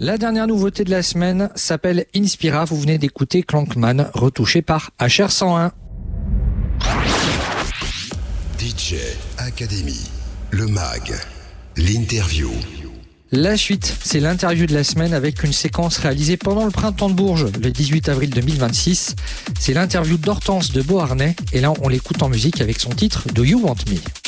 La dernière nouveauté de la semaine s'appelle Inspira. Vous venez d'écouter Clankman, retouché par HR101. DJ Academy, le mag, l'interview. La suite, c'est l'interview de la semaine avec une séquence réalisée pendant le printemps de Bourges, le 18 avril 2026. C'est l'interview d'Hortense de Beauharnais et là on l'écoute en musique avec son titre Do You Want Me?